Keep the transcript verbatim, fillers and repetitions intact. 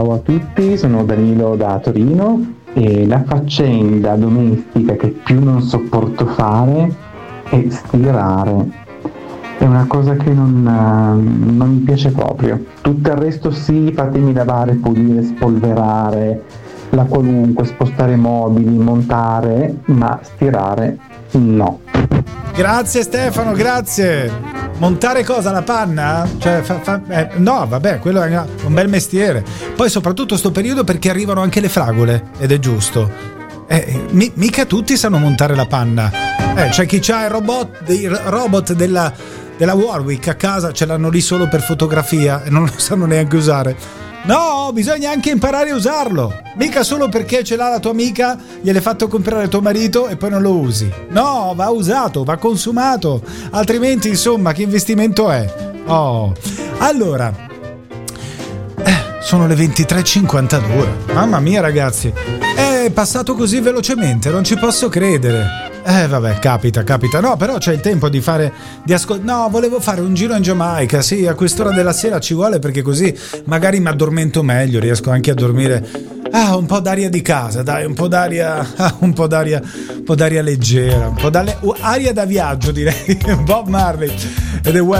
Ciao a tutti, sono Danilo da Torino e la faccenda domestica che più non sopporto fare è stirare. È una cosa che non, non mi piace proprio. Tutto il resto sì, fatemi lavare, pulire, spolverare, la qualunque, spostare mobili, montare, ma stirare no. Grazie Stefano, grazie. Montare cosa? La panna? Cioè, fa, fa, eh, no, vabbè, quello è un bel mestiere. Poi soprattutto sto periodo perché arrivano anche le fragole, ed è giusto. Eh, mi, mica tutti sanno montare la panna. Eh, c'è chi c'ha il robot, il robot della, della Warwick a casa, ce l'hanno lì solo per fotografia e non lo sanno neanche usare. No, bisogna anche imparare a usarlo. Mica solo perché ce l'ha la tua amica, gliel'hai fatto comprare tuo marito e poi non lo usi. No, va usato, va consumato. Altrimenti, insomma, che investimento è? Oh, allora, eh, sono le ventitré e cinquantadue. Mamma mia, ragazzi, è passato così velocemente, non ci posso credere. Eh vabbè, capita, capita. No, però c'è il tempo di fare di ascol- No, volevo fare un giro in Giamaica. Sì, a quest'ora della sera ci vuole perché così magari mi addormento meglio, riesco anche a dormire. Ah, un po' d'aria di casa, dai, un po' d'aria, ah, un po' d'aria, un po' d'aria leggera, un po' d'aria, uh, aria da viaggio, direi. Bob Marley ed è